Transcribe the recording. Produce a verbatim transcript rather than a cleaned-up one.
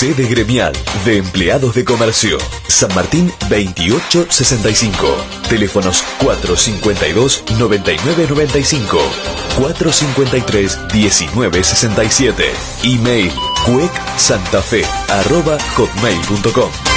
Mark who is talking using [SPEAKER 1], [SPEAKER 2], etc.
[SPEAKER 1] Sede gremial de empleados de comercio. San Martín veintiocho sesenta y cinco. Teléfonos cuatro cinco dos, nueve nueve nueve cinco, cuatro cinco tres, diecinueve sesenta y siete. Email cuec santafe arroba hotmail punto com.